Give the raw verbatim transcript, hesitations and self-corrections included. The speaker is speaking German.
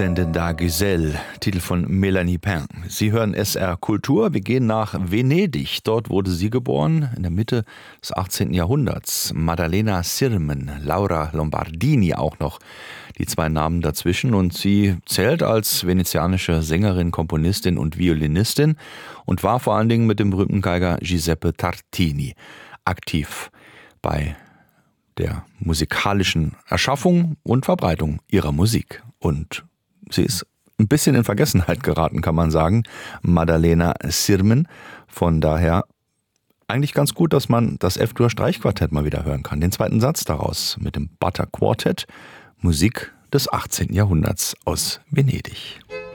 Descendenda Gazelle, Titel von Melanie Pain. Sie hören S R Kultur. Wir gehen nach Venedig. Dort wurde sie geboren, in der Mitte des achtzehnten Jahrhunderts. Maddalena Sirmen, Laura Lombardini auch noch, die zwei Namen dazwischen. Und sie zählt als venezianische Sängerin, Komponistin und Violinistin und war vor allen Dingen mit dem berühmten Geiger Giuseppe Tartini aktiv bei der musikalischen Erschaffung und Verbreitung ihrer Musik. Und sie ist ein bisschen in Vergessenheit geraten, kann man sagen, Maddalena Sirmen. Von daher eigentlich ganz gut, dass man das F-Dur-Streichquartett mal wieder hören kann. Den zweiten Satz daraus mit dem Butter Quartet, Musik des achtzehnten Jahrhunderts aus Venedig.